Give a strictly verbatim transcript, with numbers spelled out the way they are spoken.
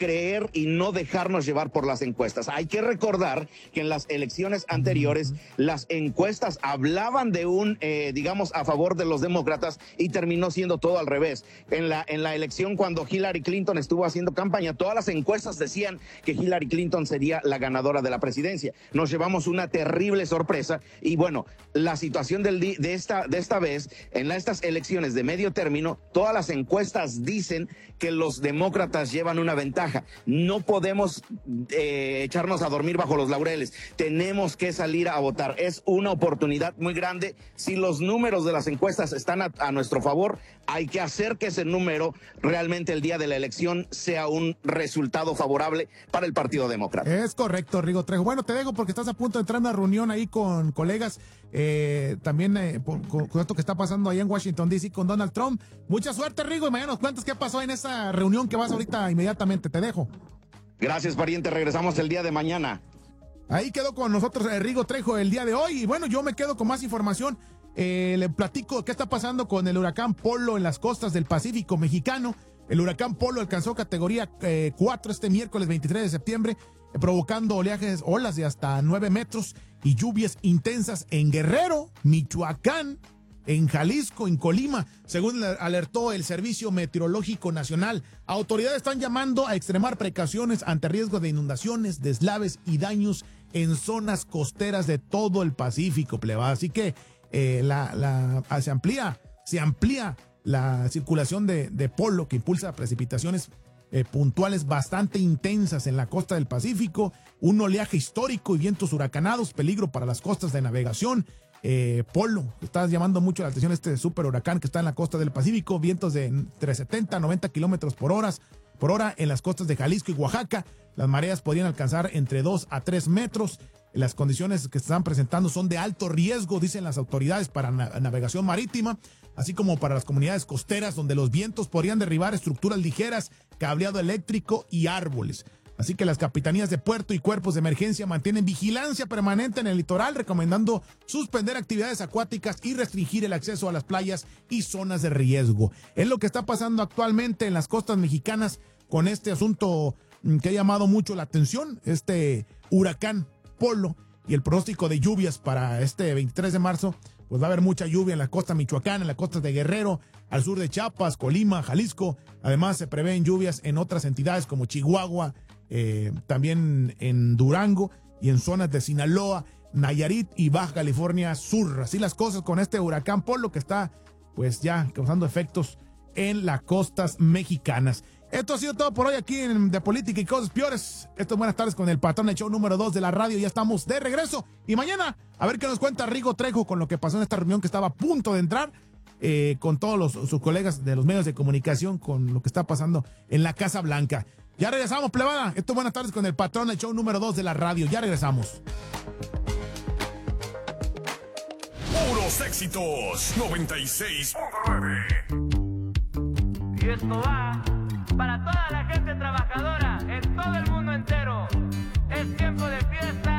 creer y no dejarnos llevar por las encuestas. Hay que recordar que en las elecciones anteriores las encuestas hablaban de un, eh, digamos, a favor de los demócratas y terminó siendo todo al revés. En la, en la elección cuando Hillary Clinton estuvo haciendo campaña, todas las encuestas decían que Hillary Clinton sería la ganadora de la presidencia. Nos llevamos una terrible sorpresa y bueno, la situación del, de, esta, de esta vez, en la, estas elecciones de medio término, todas las encuestas dicen que los demócratas llevan una ventaja. No podemos eh, echarnos a dormir bajo los laureles. Tenemos que salir a votar. Es una oportunidad muy grande. Si los números de las encuestas están a, a nuestro favor, hay que hacer que ese número realmente el día de la elección sea un resultado favorable para el Partido Demócrata. Es correcto, Rigo Trejo. Bueno, te dejo porque estás a punto de entrar a una reunión ahí con colegas, eh, también eh, por, con, con esto que está pasando ahí en Washington, D C con Donald Trump. Mucha suerte, Rigo, y mañana nos cuentas qué pasó en esa reunión que vas ahorita inmediatamente. Te dejo. Gracias, pariente. Regresamos el día de mañana. Ahí quedó con nosotros eh, Rigo Trejo el día de hoy. Y bueno, yo me quedo con más información. Eh, le platico qué está pasando con el huracán Polo en las costas del Pacífico mexicano. El huracán Polo alcanzó categoría eh, cuatro este miércoles veintitrés de septiembre, eh, provocando oleajes, olas de hasta nueve metros y lluvias intensas en Guerrero, Michoacán, en Jalisco, en Colima, según alertó el Servicio Meteorológico Nacional. Autoridades están llamando a extremar precauciones ante riesgo de inundaciones, deslaves y daños en zonas costeras de todo el Pacífico, plebada. Así que eh, la, la, se amplía, se amplía la circulación de, de Polo, que impulsa precipitaciones eh, puntuales bastante intensas en la costa del Pacífico, un oleaje histórico y vientos huracanados, peligro para las costas de navegación. Eh, Polo, está llamando mucho la atención este super huracán que está en la costa del Pacífico, vientos de entre setenta a noventa kilómetros por hora, por hora en las costas de Jalisco y Oaxaca. Las mareas podrían alcanzar entre dos a tres metros. Las condiciones que se están presentando son de alto riesgo, dicen las autoridades, para na- navegación marítima, así como para las comunidades costeras, donde los vientos podrían derribar estructuras ligeras, cableado eléctrico y árboles. Así que las capitanías de puerto y cuerpos de emergencia mantienen vigilancia permanente en el litoral, recomendando suspender actividades acuáticas y restringir el acceso a las playas y zonas de riesgo. Es lo que está pasando actualmente en las costas mexicanas con este asunto que ha llamado mucho la atención, este huracán Polo, y el pronóstico de lluvias para este veintitrés de marzo. Pues va a haber mucha lluvia en la costa michoacana, en la costa de Guerrero, al sur de Chiapas, Colima, Jalisco. Además se prevén lluvias en otras entidades como Chihuahua, eh, también en Durango y en zonas de Sinaloa, Nayarit y Baja California Sur. Así las cosas con este huracán Polo que está pues ya causando efectos en las costas mexicanas. Esto ha sido todo por hoy aquí en De Política y Cosas Peores. Esto es Buenas Tardes con el patrón del show número dos de la radio. Ya estamos de regreso. Y mañana, a ver qué nos cuenta Rigo Trejo con lo que pasó en esta reunión que estaba a punto de entrar, eh, con todos los, sus colegas de los medios de comunicación, con lo que está pasando en la Casa Blanca. Ya regresamos, plebada. Esto es Buenas Tardes con el patrón del show número dos de la radio. Ya regresamos. Puros éxitos. noventa y seis punto nueve. Y esto va para toda la gente trabajadora en todo el mundo entero. Es tiempo de fiesta.